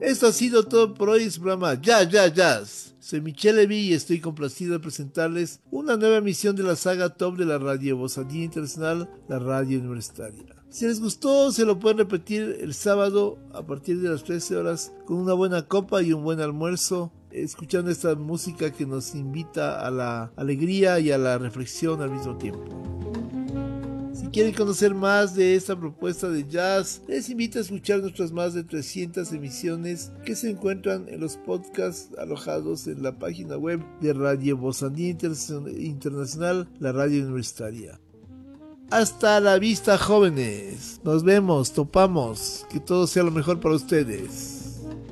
Esto ha sido todo por hoy en su programa Jazz. Soy Michelle Levy y estoy complacido de presentarles una nueva emisión de la saga top de la radio Voz Andina Internacional, la radio universitaria. Si les gustó, se lo pueden repetir el sábado a partir de las 13 horas con una buena copa y un buen almuerzo, escuchando esta música que nos invita a la alegría y a la reflexión al mismo tiempo. Si quieren conocer más de esta propuesta de jazz, les invito a escuchar nuestras más de 300 emisiones que se encuentran en los podcasts alojados en la página web de Radio Voz Andina Internacional, la radio universitaria. Hasta la vista, jóvenes. Nos vemos, topamos. Que todo sea lo mejor para ustedes.